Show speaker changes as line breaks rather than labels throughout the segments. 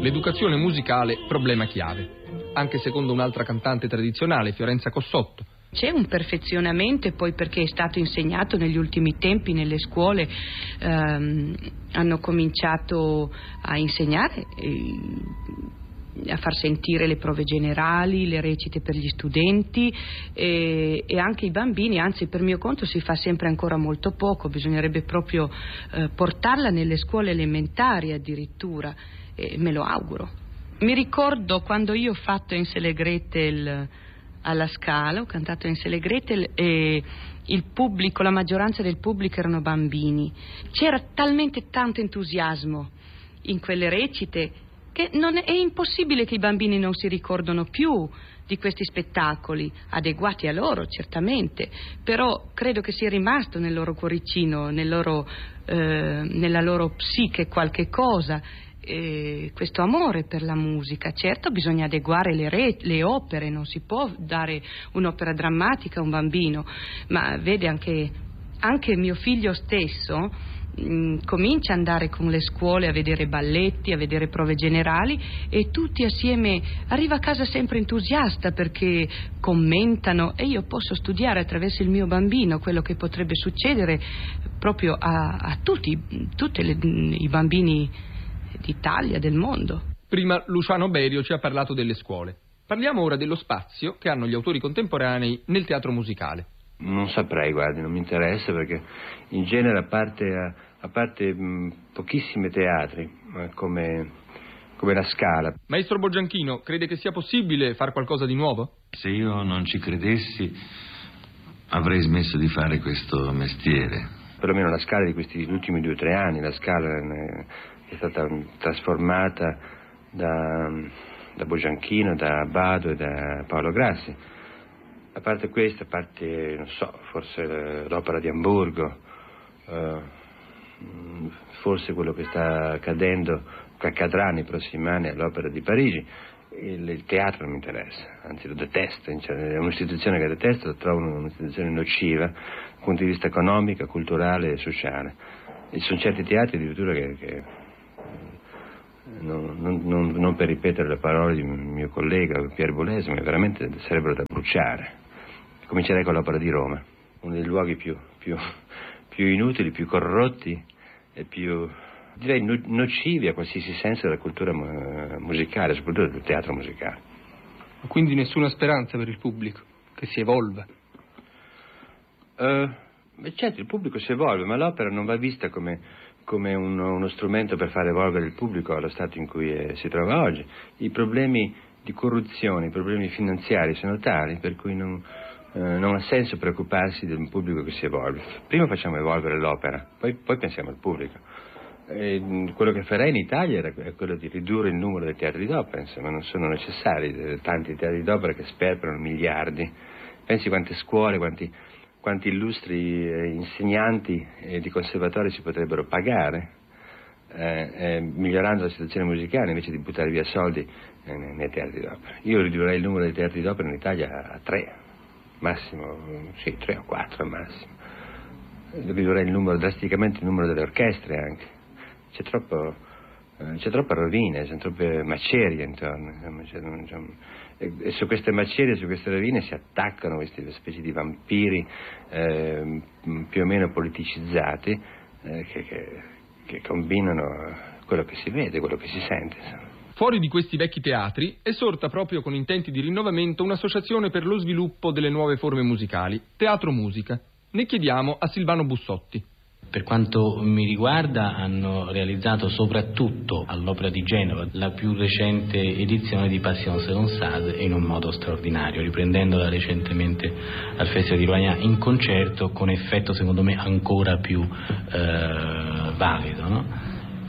l'educazione musicale problema chiave, anche secondo un'altra cantante tradizionale, Fiorenza Cossotto.
C'è un perfezionamento, e poi perché è stato insegnato negli ultimi tempi nelle scuole, hanno cominciato a insegnare, a far sentire le prove generali, le recite per gli studenti e anche i bambini, anzi per mio conto si fa sempre ancora molto poco, bisognerebbe proprio portarla nelle scuole elementari addirittura, me lo auguro. Mi ricordo quando io ho fatto Hänsel e Gretel alla Scala, ho cantato Hänsel e Gretel e il pubblico, la maggioranza del pubblico erano bambini, c'era talmente tanto entusiasmo in quelle recite che è impossibile che i bambini non si ricordano più di questi spettacoli, adeguati a loro certamente, però credo che sia rimasto nel loro cuoricino, nella loro psiche qualche cosa, questo amore per la musica. Certo, bisogna adeguare le opere, non si può dare un'opera drammatica a un bambino, ma vede anche mio figlio stesso comincia ad andare con le scuole a vedere balletti, a vedere prove generali, e tutti assieme arriva a casa sempre entusiasta perché commentano, e io posso studiare attraverso il mio bambino quello che potrebbe succedere proprio a tutti i bambini d'Italia, del mondo.
Prima Luciano Berio ci ha parlato delle scuole. Parliamo ora dello spazio che hanno gli autori contemporanei nel teatro musicale.
Non saprei, guardi, non mi interessa, perché in genere a parte pochissimi teatri come la Scala.
Maestro Boggianchino, crede che sia possibile fare qualcosa di nuovo?
Se io non ci credessi avrei smesso di fare questo mestiere.
Perlomeno la Scala di questi ultimi 2 o 3 anni, la Scala è stata trasformata da Boggianchino, da Abbado e da Paolo Grassi. A parte questo, a parte, non so, forse l'opera di Amburgo, forse quello che sta accadendo, che accadrà nei prossimi anni all'Opera di Parigi, il teatro non mi interessa, anzi lo detesto, è un'istituzione che detesto, lo trovo un'istituzione nociva dal punto di vista economico, culturale e sociale. E ci sono certi teatri addirittura che non per ripetere le parole di mio collega Pier Bolesi, ma veramente sarebbero da bruciare. Comincerei con l'Opera di Roma, uno dei luoghi più inutili, più corrotti e più, direi, nocivi a qualsiasi senso della cultura musicale, soprattutto del teatro musicale.
Quindi nessuna speranza per il pubblico, che si evolva?
Certo, il pubblico si evolve, ma l'opera non va vista come uno strumento per far evolvere il pubblico allo stato in cui si trova oggi. I problemi di corruzione, i problemi finanziari sono tali per cui non ha senso preoccuparsi di un pubblico che si evolve. Prima facciamo evolvere l'opera, poi pensiamo al pubblico. Quello che farei in Italia è quello di ridurre il numero dei teatri d'opera, insomma, non sono necessari tanti teatri d'opera che sperperano miliardi. Pensi quante scuole, quanti illustri insegnanti di conservatori si potrebbero pagare migliorando la situazione musicale invece di buttare via soldi nei teatri d'opera. Io ridurrei il numero dei teatri d'opera in Italia a 3, massimo, sì, 3 o 4 al massimo. Ridurrei drasticamente il numero delle orchestre anche. C'è troppa rovina, c'è troppe macerie intorno, e su queste macerie, su queste rovine si attaccano queste specie di vampiri più o meno politicizzati che combinano quello che si vede, quello che si sente, insomma.
Fuori di questi vecchi teatri è sorta proprio con intenti di rinnovamento un'associazione per lo sviluppo delle nuove forme musicali, Teatro Musica. Ne chiediamo a Silvano Bussotti.
Per quanto mi riguarda hanno realizzato soprattutto all'Opera di Genova la più recente edizione di Passion Seronsade in un modo straordinario, riprendendola recentemente al Festival di Rovagna in concerto con effetto secondo me ancora più valido, no?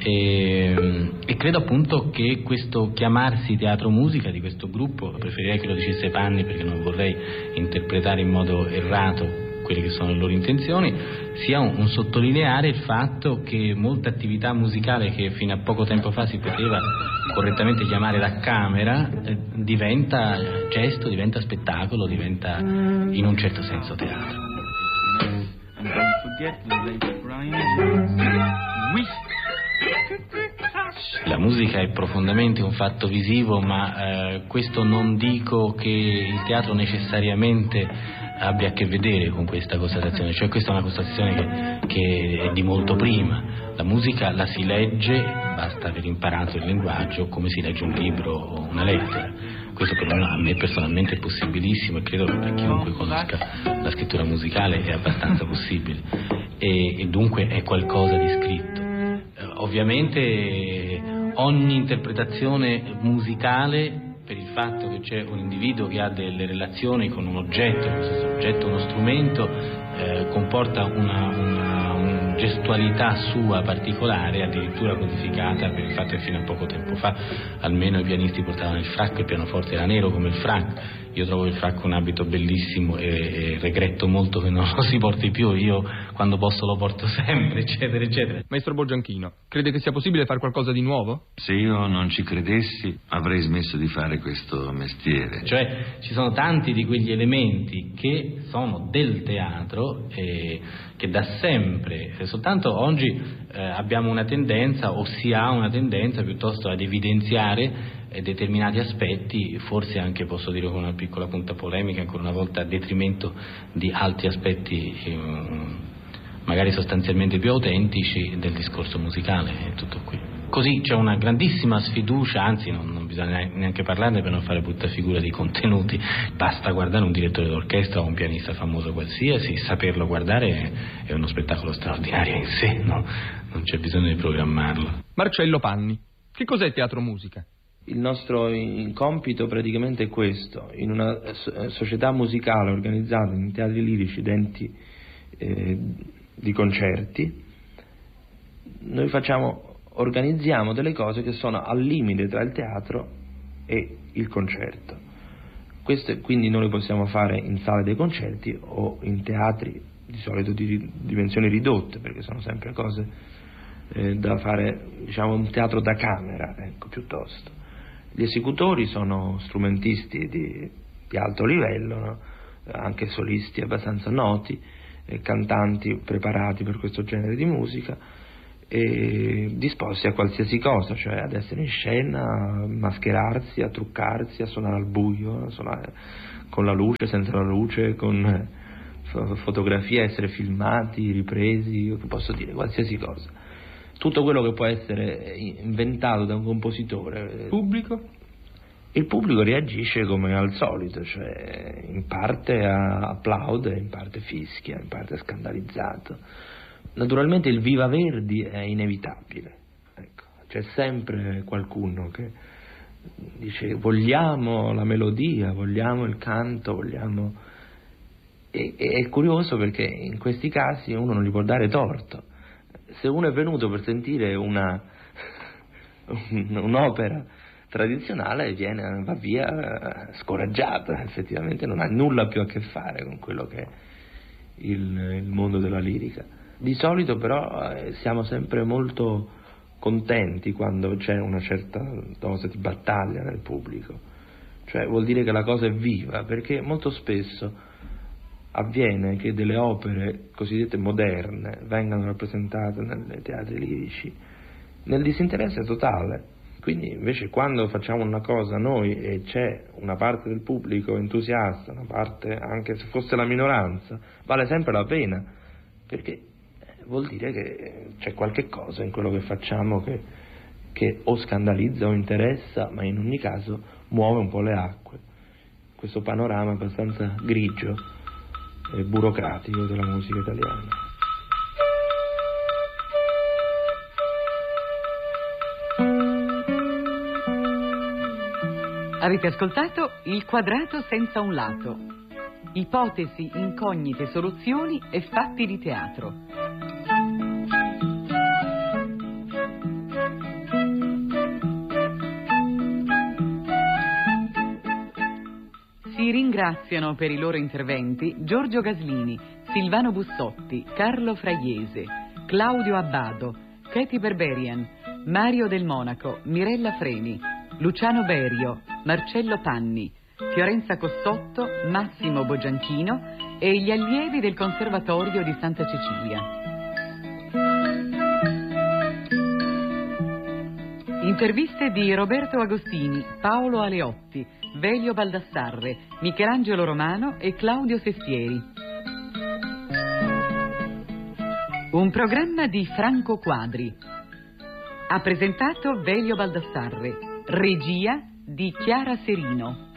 E credo appunto che questo chiamarsi Teatro Musica di questo gruppo, preferirei che lo dicesse Panni perché non vorrei interpretare in modo errato quelle che sono le loro intenzioni, sia un sottolineare il fatto che molta attività musicale che fino a poco tempo fa si poteva correttamente chiamare da camera diventa gesto, diventa spettacolo, diventa in un certo senso teatro. La musica è profondamente un fatto visivo, ma questo non dico che il teatro necessariamente abbia a che vedere con questa constatazione, cioè questa è una constatazione che è di molto prima. La musica la si legge, basta aver imparato il linguaggio, come si legge un libro o una lettera. Questo per me, a me personalmente è possibilissimo, e credo che per chiunque conosca la scrittura musicale è abbastanza possibile, e dunque è qualcosa di scritto. Ovviamente ogni interpretazione musicale, per il fatto che c'è un individuo che ha delle relazioni con un oggetto, questo oggetto uno strumento, comporta una gestualità sua particolare, addirittura codificata per il fatto che fino a poco tempo fa almeno i pianisti portavano il frac, il pianoforte era nero come il frac. Io trovo il frac un abito bellissimo e regretto molto che non lo si porti più. Io quando posso lo porto sempre, eccetera eccetera.
Maestro Bogianchino, crede che sia possibile fare qualcosa di nuovo?
Se io non ci credessi avrei smesso di fare questo mestiere.
Cioè ci sono tanti di quegli elementi che sono del teatro che da sempre, soltanto oggi abbiamo una tendenza, o si ha una tendenza piuttosto ad evidenziare determinati aspetti, forse anche posso dire con una piccola punta polemica, ancora una volta a detrimento di altri aspetti magari sostanzialmente più autentici del discorso musicale. È tutto qui. Così c'è una grandissima sfiducia, anzi non bisogna neanche parlarne per non fare brutta figura di contenuti, basta guardare un direttore d'orchestra o un pianista famoso qualsiasi, saperlo guardare è uno spettacolo straordinario in sé, no? Non c'è bisogno di programmarlo.
Marcello Panni, che cos'è teatro musica?
Il nostro compito praticamente è questo: in una società musicale organizzata in teatri lirici, denti di concerti, noi organizziamo delle cose che sono al limite tra il teatro e il concerto. Queste quindi noi le possiamo fare in sale dei concerti o in teatri di solito di dimensioni ridotte, perché sono sempre cose da fare, diciamo, un teatro da camera, ecco, piuttosto. Gli esecutori sono strumentisti di alto livello, no? Anche solisti abbastanza noti, cantanti preparati per questo genere di musica e disposti a qualsiasi cosa, cioè ad essere in scena, a mascherarsi, a truccarsi, a suonare al buio, a suonare con la luce, senza la luce, con fotografia, essere filmati, ripresi, posso dire qualsiasi cosa. Tutto quello che può essere inventato da un compositore.
Pubblico?
Il pubblico reagisce come al solito, cioè in parte applaude, in parte fischia, in parte è scandalizzato. Naturalmente il Viva Verdi è inevitabile, ecco. C'è sempre qualcuno che dice vogliamo la melodia, vogliamo il canto, vogliamo... E è curioso perché in questi casi uno non gli può dare torto. Se uno è venuto per sentire un'opera tradizionale va via scoraggiato, effettivamente non ha nulla più a che fare con quello che è il mondo della lirica. Di solito però siamo sempre molto contenti quando c'è una certa dose di battaglia nel pubblico, cioè vuol dire che la cosa è viva, perché molto spesso avviene che delle opere cosiddette moderne vengano rappresentate nei teatri lirici nel disinteresse totale. Quindi invece quando facciamo una cosa noi e c'è una parte del pubblico entusiasta, una parte anche se fosse la minoranza, vale sempre la pena, perché vuol dire che c'è qualche cosa in quello che facciamo che o scandalizza o interessa, ma in ogni caso muove un po' le acque. Questo panorama abbastanza grigio e burocratico della musica italiana.
Avete ascoltato Il quadrato senza un lato. Ipotesi, incognite, soluzioni e fatti di teatro. Si ringraziano per i loro interventi Giorgio Gaslini, Silvano Bussotti, Carlo Fraiese, Claudio Abbado, Katie Berberian, Mario Del Monaco, Mirella Freni, Luciano Berio, Marcello Panni, Fiorenza Cossotto, Massimo Bogianchino e gli allievi del Conservatorio di Santa Cecilia. Interviste di Roberto Agostini, Paolo Aleotti, Velio Baldassarre, Michelangelo Romano e Claudio Sestieri. Un programma di Franco Quadri. Ha presentato Velio Baldassarre, regia di Chiara Serino.